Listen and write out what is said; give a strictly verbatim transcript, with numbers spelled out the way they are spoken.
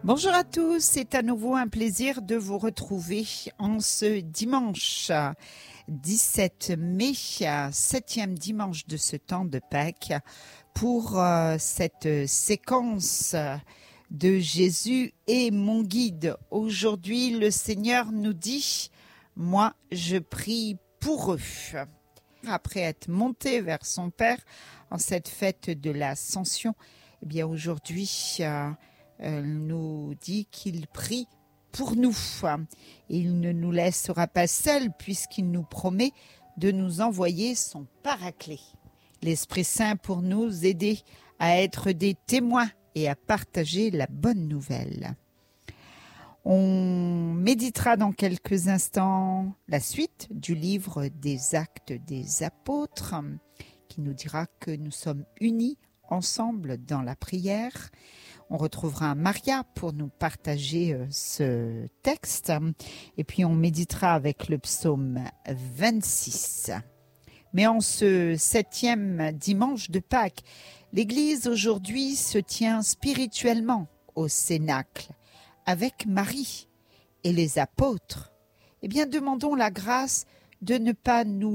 Bonjour à tous, c'est à nouveau un plaisir de vous retrouver en ce dimanche dix-sept mai, septième dimanche de ce temps de Pâques, pour euh, cette séquence de Jésus est mon guide. Aujourd'hui, le Seigneur nous dit « Moi, je prie pour eux ». Après être monté vers son Père en cette fête de l'Ascension, eh bien aujourd'hui, euh, il nous dit qu'il prie pour nous. Il ne nous laissera pas seuls puisqu'il nous promet de nous envoyer son Paraclet, l'Esprit Saint, pour nous aider à être des témoins et à partager la bonne nouvelle. On méditera dans quelques instants la suite du livre des Actes des Apôtres qui nous dira que nous sommes unis ensemble dans la prière. On retrouvera Maria pour nous partager ce texte et puis on méditera avec le psaume vingt-six. Mais en ce septième dimanche de Pâques, l'Église aujourd'hui se tient spirituellement au Cénacle avec Marie et les apôtres. Eh bien, demandons la grâce de ne pas nous